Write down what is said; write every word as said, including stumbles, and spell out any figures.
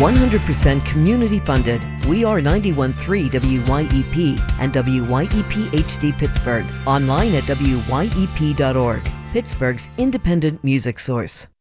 one hundred percent community funded. We are ninety-one point three W Y E P and W Y E P H D Pittsburgh. Online at W Y E P dot org. Pittsburgh's independent music source.